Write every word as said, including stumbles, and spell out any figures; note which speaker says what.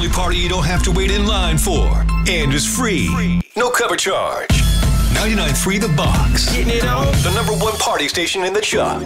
Speaker 1: only party you don't have to wait in line for. And is free. No cover charge. ninety-nine point three The Box. Getting it on. The number one party station in the Chuck.